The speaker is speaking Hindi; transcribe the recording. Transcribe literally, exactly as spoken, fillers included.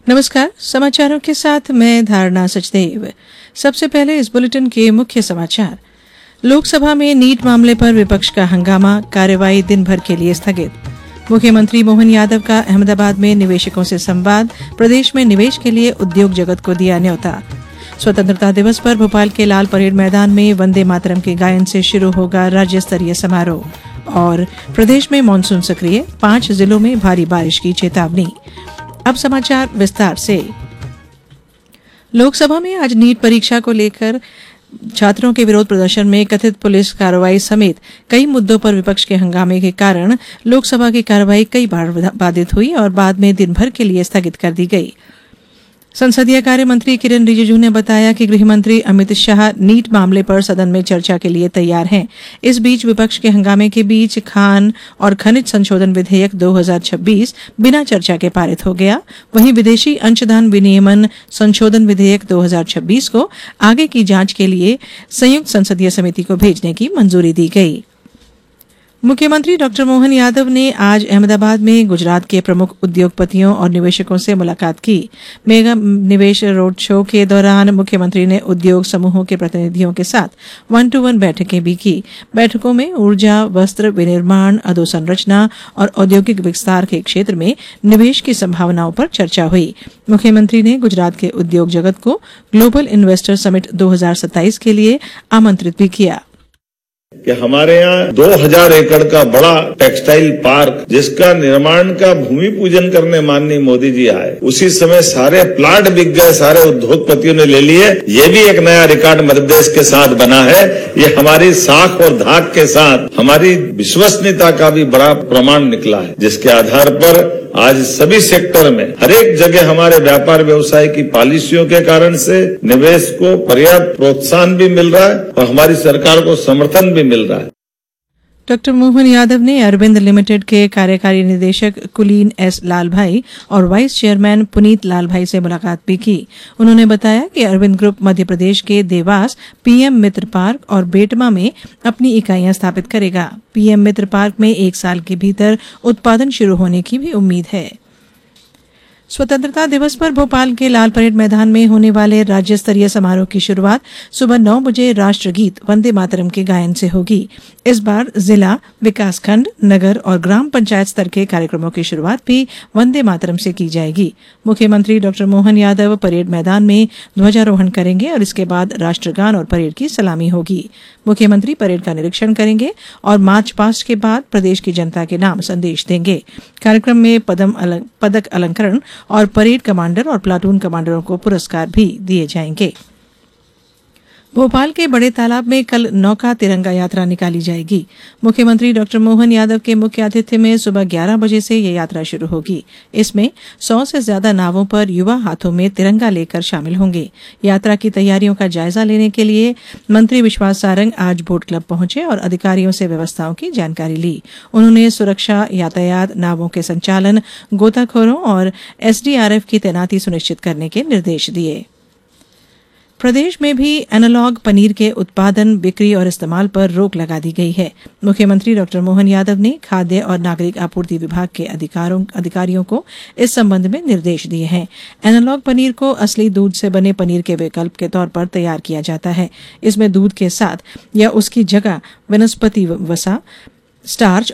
नमस्कार, समाचारों के साथ मैं धारणा सचदेव। सबसे पहले इस बुलेटिन के मुख्य समाचार। लोकसभा में नीट मामले पर विपक्ष का हंगामा, कार्यवाही दिन भर के लिए स्थगित। मुख्यमंत्री मोहन यादव का अहमदाबाद में निवेशकों से संवाद, प्रदेश में निवेश के लिए उद्योग जगत को दिया न्योता। स्वतंत्रता दिवस पर भोपाल के लाल परेड मैदान में वंदे मातरम के गायन से शुरू होगा राज्य स्तरीय समारोह। और प्रदेश में मानसून सक्रिय, पांच जिलों में भारी बारिश की चेतावनी। अब समाचार विस्तार से। लोकसभा में आज नीट परीक्षा को लेकर छात्रों के विरोध प्रदर्शन में कथित पुलिस कार्रवाई समेत कई मुद्दों पर विपक्ष के हंगामे के कारण लोकसभा की कार्यवाही कई बार बाधित हुई और बाद में दिन भर के लिए स्थगित कर दी गई। संसदीय कार्य मंत्री किरण रिजिजू ने बताया कि गृह मंत्री अमित शाह नीट मामले पर सदन में चर्चा के लिए तैयार हैं। इस बीच विपक्ष के हंगामे के बीच खान और खनिज संशोधन विधेयक दो हज़ार छब्बीस बिना चर्चा के पारित हो गया। वहीं विदेशी अंशदान विनियमन संशोधन विधेयक दो हज़ार छब्बीस को आगे की जांच के लिए संयुक्त संसदीय समिति को भेजने की मंजूरी दी गई। मुख्यमंत्री डॉक्टर मोहन यादव ने आज अहमदाबाद में गुजरात के प्रमुख उद्योगपतियों और निवेशकों से मुलाकात की। मेगा निवेश रोड शो के दौरान मुख्यमंत्री ने उद्योग समूहों के प्रतिनिधियों के साथ वन टू वन बैठकें भी की। बैठकों में ऊर्जा, वस्त्र विनिर्माण, अधोसंरचना और औद्योगिक विस्तार के क्षेत्र में निवेश की संभावनाओं पर चर्चा हुई। मुख्यमंत्री ने गुजरात के उद्योग जगत को ग्लोबल इन्वेस्टर समिट दो हज़ार सत्ताईस के लिए आमंत्रित भी किया कि हमारे यहाँ दो हज़ार एकड़ का बड़ा टेक्सटाइल पार्क, जिसका निर्माण का भूमि पूजन करने माननीय मोदी जी आए, उसी समय सारे प्लाट बिक गए, सारे उद्योगपतियों ने ले लिए। ये भी एक नया रिकॉर्ड मध्य प्रदेश के साथ बना है। ये हमारी साख और धाक के साथ हमारी विश्वसनीयता का भी बड़ा प्रमाण निकला है, जिसके आधार पर आज सभी सेक्टर में हर एक जगह हमारे व्यापार व्यवसाय की पॉलिसियों के कारण से निवेश को पर्याप्त प्रोत्साहन भी मिल रहा है और हमारी सरकार को समर्थन भी मिल रहा है। डॉक्टर मोहन यादव ने अरविंद लिमिटेड के कार्यकारी निदेशक कुलीन एस लालभाई और वाइस चेयरमैन पुनीत लालभाई से मुलाकात भी की। उन्होंने बताया कि अरविंद ग्रुप मध्य प्रदेश के देवास पीएम मित्र पार्क और बेटमा में अपनी इकाइयां स्थापित करेगा। पीएम मित्र पार्क में एक साल के भीतर उत्पादन शुरू होने की भी उम्मीद है। स्वतंत्रता दिवस पर भोपाल के लाल परेड मैदान में होने वाले राज्य स्तरीय समारोह की शुरुआत सुबह नौ बजे राष्ट्रगीत वंदे मातरम के गायन से होगी। इस बार जिला, विकासखंड, नगर और ग्राम पंचायत स्तर के कार्यक्रमों की शुरुआत भी वंदे मातरम से की जाएगी। मुख्यमंत्री डॉक्टर मोहन यादव परेड मैदान में ध्वजारोहण करेंगे और इसके बाद राष्ट्रगान और परेड की सलामी होगी। मुख्यमंत्री परेड का निरीक्षण करेंगे और मार्च पास्ट के बाद प्रदेश की जनता के नाम संदेश देंगे। कार्यक्रम में पदम अलं, पदक अलंकरण और परेड कमांडर और प्लाटून कमांडरों को पुरस्कार भी दिए जाएंगे। भोपाल के बड़े तालाब में कल नौका तिरंगा यात्रा निकाली जाएगी। मुख्यमंत्री डॉक्टर मोहन यादव के मुख्य आतिथ्य में सुबह ग्यारह बजे से ये यात्रा शुरू होगी। इसमें सौ से ज्यादा नावों पर युवा हाथों में तिरंगा लेकर शामिल होंगे। यात्रा की तैयारियों का जायजा लेने के लिए मंत्री विश्वास सारंग आज बोट क्लब पहुंचे और अधिकारियों से व्यवस्थाओं की जानकारी ली। उन्होंने सुरक्षा, यातायात, नावों के संचालन, गोताखोरों और एसडीआरएफ की तैनाती सुनिश्चित करने के निर्देश दिए। प्रदेश में भी एनालॉग पनीर के उत्पादन, बिक्री और इस्तेमाल पर रोक लगा दी गई है। मुख्यमंत्री डॉक्टर मोहन यादव ने खाद्य और नागरिक आपूर्ति विभाग के अधिकारियों को इस संबंध में निर्देश दिए हैं। एनालॉग पनीर को असली दूध से बने पनीर के विकल्प के तौर पर तैयार किया जाता है। इसमें दूध के साथ या उसकी जगह वनस्पति वसा, स्टार्च